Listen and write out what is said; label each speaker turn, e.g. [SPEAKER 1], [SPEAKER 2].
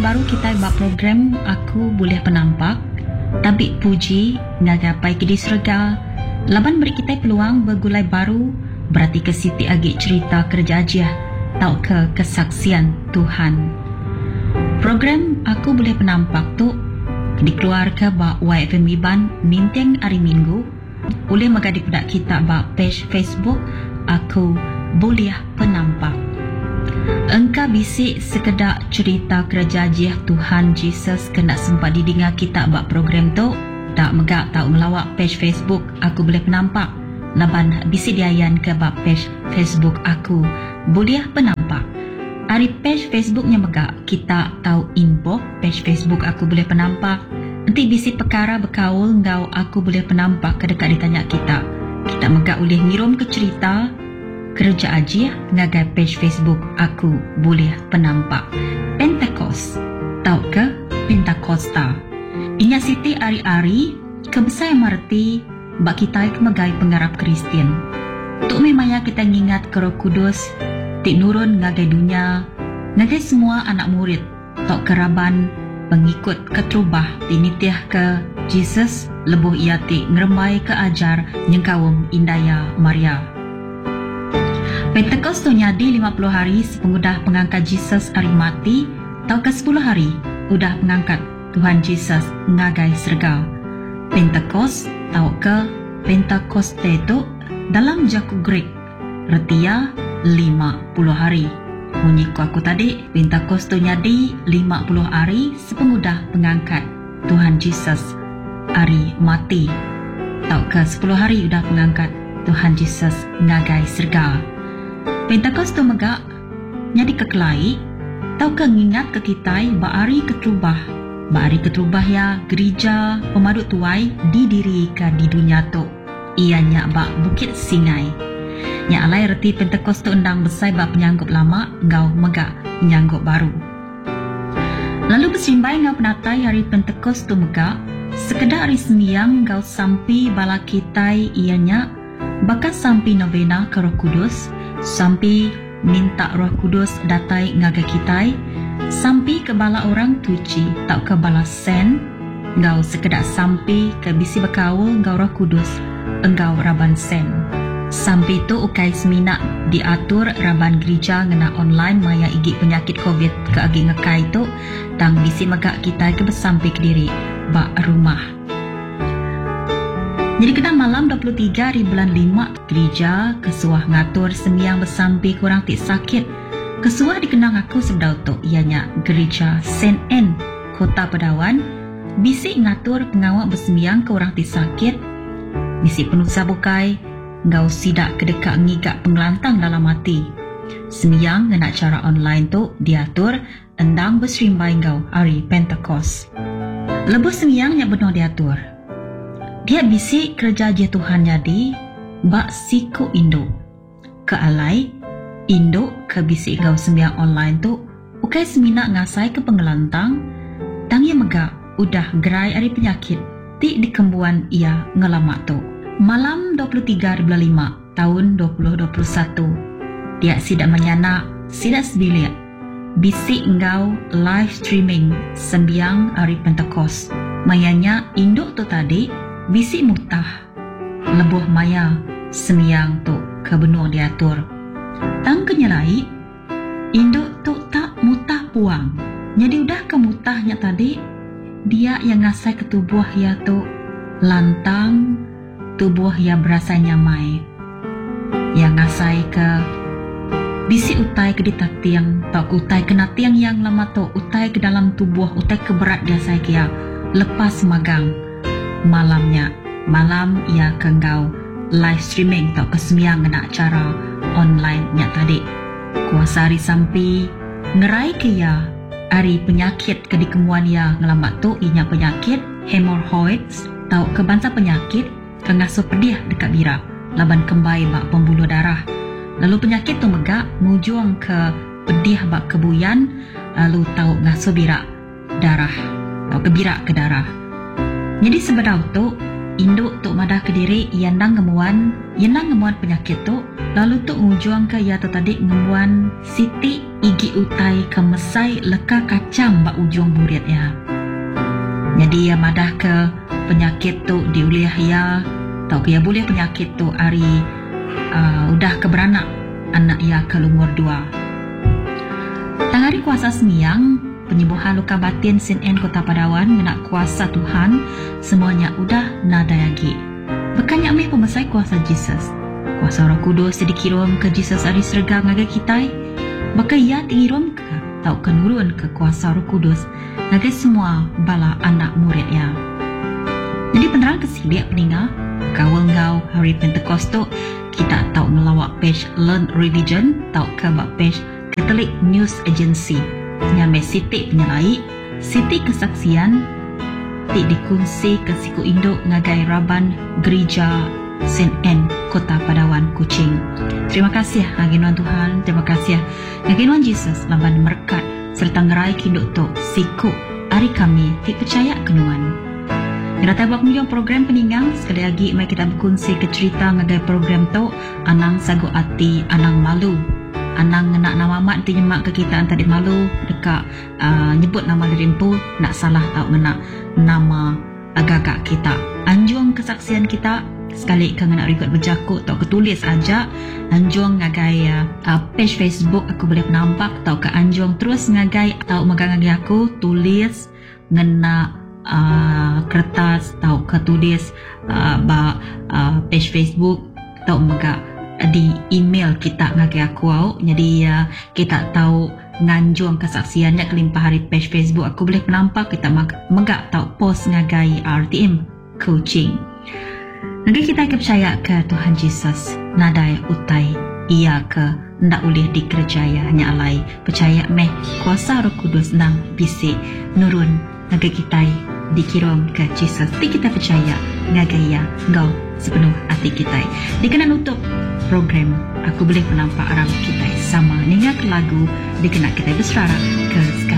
[SPEAKER 1] baru kita buat program Aku Boleh Penampak. Tapi puji ngagapai ke disrega. Laban beri kita peluang bergulai baru, berarti ke siti agi cerita kerja aja tau ke kesaksian Tuhan. Program Aku Boleh Penampak tu dikeluarkan ba YFM Iban minteng hari Minggu. Boleh magadi pedak kita ba page Facebook Aku Boleh Penampak. Engkau bisik sekedar cerita kerja aja Tuhan Jesus kena sempat didengar kita buat program tu. Tak megak tak melawak page Facebook Aku Boleh Penampak. Laban bisik diayan ke buat page Facebook Aku Boleh Penampak. Hari page Facebooknya megak kita tahu inbox page Facebook Aku Boleh Penampak. Nanti bisik perkara berkaul ngau Aku Boleh Penampak ke dekat ditanya kita. Kita megak boleh ngirum ke cerita kerja aja ngagai page Facebook Aku Boleh Penampak. Pentecost tau ke Pentakosta. Ingat siti hari-hari kebesar yang marti bak kita kemegai penggarap Kristian. Tuk memangnya kita ngingat ke Roh Kudus tik nurun ngagai dunia, ngagai semua anak murid tau keraban pengikut ketrubah tinitiah ke Jesus lebuh ia tik ngeremai ke ajar nyengkawum Indaya Maria. Pentecost tu nyadi 50 hari sepengudah pengangkat Jesus hari mati tau ke 10 hari udah pengangkat Tuhan Jesus ngagai serga. Pentecost tau ke Pentecoste tu dalam jaku Greek retia 50 hari. Bunyi aku tadi Pentecost tu nyadi 50 hari sepengudah pengangkat Tuhan Jesus hari mati tau ke 10 hari udah pengangkat Tuhan Jesus ngagai serga. Pentecost tu megak nyadi kekelai tau ke ngingat ke kita ba'ari ketrubah ya gereja pemaduk tuai didirikan di dunia tu ianya bak Bukit Singai nya alai reti Pentecost tu undang besai bak penyanggup lama ngau megak penyanggup baru. Lalu bersimbai ngau penatai hari Pentecost tu megak sekedar hari sembiang ngau sampai bala kita ianya bakat sampai novena ke Roh Kudus, sampai minta Roh Kudus datai ngaga kita, sampai ke bala orang tuci tak ke bala sen ngau sekedar sampai ke bisi berkaul ngau Roh Kudus engau raban sen. Sampai tu ukai semina diatur raban gereja ngena online maya igi penyakit COVID ke agi ngekai tu tang bisi megak kita ke bersampai ke diri bak rumah. Jadi kena malam 23 hari bulan 5 gereja kesuah ngatur sembiang bersampai kurang tik sakit. Kesuah dikenang aku sebedau tu ianya gereja Saint Anne Kota Pedawan bisik ngatur pengawak bersembiang ke orang tik sakit. Bisik penusa bukai ngau sidak kedekat ngigak pengelantang dalam hati. Sembiang ngena cara online tu diatur endang berserimbai ngau hari Pentecost. Lebuh sembiang yang benar diatur. Dia bisik kerja je Tuhan jadi bak siku Indo ke alai Indo ke bisik gau sembiang online tu ukai semina ngasai ke pengelantang tang ia megak udah gerai hari penyakit ti dikembuan ia ngelamak tu. Malam 23 bulan 5 tahun 2021 dia sidak menyana sidak sebilik bisik ngau live streaming sembiang hari Pentecost. Mayanya Indo tu tadi bisik mutah lebuh maya sembiang tu kebenur diatur. Tang kenyalai induk tu tak mutah puang. Jadi udah ke mutahnya tadi dia yang ngasai ke tubuh ya tu lantang tubuh ya berasa nyamai. Yang ngasai ke bisik utai ke ditak tiang tak utai kena tiang yang lama tu utai ke dalam tubuh utai ke berat dia sai kia lepas magang. Malam ia kenggau live streaming tau kesembiang ngena acara online nya tadi. Kuasa hari sampai ngerai ke ya hari penyakit ke dikemuan ya ngelamat tu inya penyakit hemorrhoids tau kebansa penyakit kengasuh pedih dekat bira laban kembai bak pembuluh darah. Lalu penyakit tu megak ngujung ke pedih bak kebuyan lalu tau ngasuh bira darah tau kebirak ke darah. Jadi sebedau tu induk tu madah ke diri yandang ngemuan penyakit tu lalu tu ujung ke ya tu tadi ngemuan siti igi utai ke mesai leka kacam bak ujung burit ya. Jadi ya madah ke penyakit tu diuliah ya, tau ke ya boleh penyakit tu hari udah ke beranak anak ya ke lumur 2. Tangari kuasa semiang penyembuhan luka batin CNN Kota Padawan ngena kuasa Tuhan semuanya udah nada lagi. Bekanya amih pemesai kuasa Jesus. Kuasa Roh Kudus dikirim ke Jesus ari serga ngagai kita. Baka ia tingirum ke tau kenurun ke kuasa Roh Kudus ngagai semua bala anak murid ya. Jadi penerang kesilik peninga kawal ngau hari Pentecost tu kita tau ngelawak page Learn Religion tau ke bak page Catholic News Agency nyamai siti penyelai siti kesaksian ti dikunci ke siku induk ngagai Raban Gereja CNN Kota Padawan Kuching. Terima kasih ngaginuan Tuhan, terima kasih ngaginuan Jesus laban merkat serta ngerai kinduk tu siku hari kami ti percaya kenuan. Kita tabak milion program peninggang sekali lagi mai kita berkongsi ke cerita ngagai program tu anang sagu ati anang malu. Anang nak nama mak tu nyemak ke kita antara malu dekat nyebut nama dirimpu nak salah tau ngena nama agak-agak kita. Anjung kesaksian kita sekali ke nak record berjakut tau ketulis aja anjung ngagai page Facebook aku boleh nampak tau ke anjung terus ngagai tau megang aku tulis ngena kertas tau ketulis page Facebook tau megak di email kita ngagai aku jadi kita tahu nganjung kesaksiannya kelimpah hari page Facebook aku boleh nampak kita megak tau post ngagai RTM coaching. Nanti kita percaya ke Tuhan Yesus nadai utai ia ke ndak boleh dikerjaya hanya alai percaya meh kuasa Roh Kudus nang bisi nurun naga kita dikirim ke Yesus. Tapi kita percaya ngagaya ngau sepenuh hati kita. Dikena nutup program aku boleh menampak aram kita sama ningak lagu dikena kita berserah ke